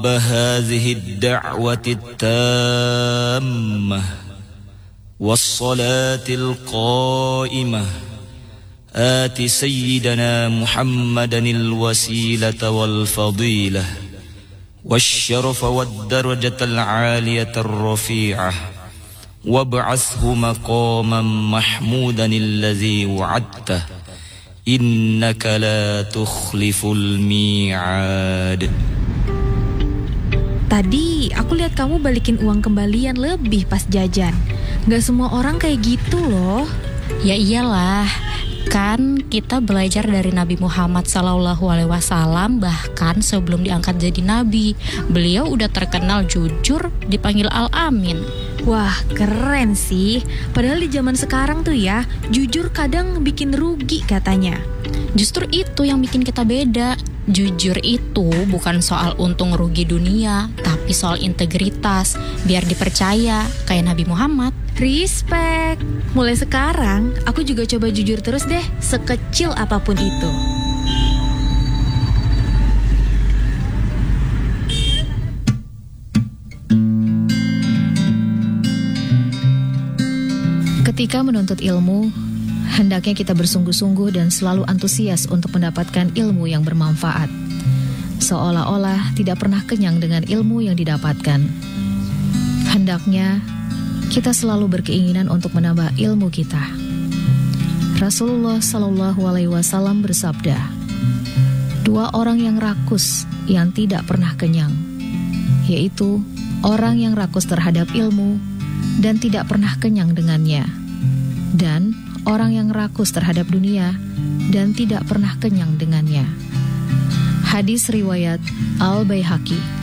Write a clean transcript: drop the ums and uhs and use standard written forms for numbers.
هذه الدعوة التامة والصلاة القائمة آت سيدنا محمدا الوسيلة والفضيلة والشرف والدرجة العالية الرفيعة وابعثه مقاما محمودا الذي وعدته إنك لا تخلف الميعاد. Tadi aku lihat kamu balikin uang kembalian lebih pas jajan. Gak semua orang kayak gitu loh. Ya iyalah, kan kita belajar dari Nabi Muhammad SAW. Bahkan sebelum diangkat jadi nabi, beliau udah terkenal jujur, dipanggil Al-Amin. Wah, keren sih. Padahal di zaman sekarang tuh ya, jujur kadang bikin rugi katanya. Justru itu yang bikin kita beda. Jujur itu bukan soal untung rugi dunia, tapi soal integritas, biar dipercaya kayak Nabi Muhammad. Respect. Mulai sekarang, aku juga coba jujur terus deh, sekecil apapun itu. Ketika menuntut ilmu, hendaknya kita bersungguh-sungguh dan selalu antusias untuk mendapatkan ilmu yang bermanfaat. Seolah-olah tidak pernah kenyang dengan ilmu yang didapatkan. Hendaknya kita selalu berkeinginan untuk menambah ilmu kita. Rasulullah SAW bersabda, 2 orang yang rakus yang tidak pernah kenyang, yaitu orang yang rakus terhadap ilmu dan tidak pernah kenyang dengannya, dan orang yang rakus terhadap dunia dan tidak pernah kenyang dengannya. Hadis riwayat Al-Baihaqi.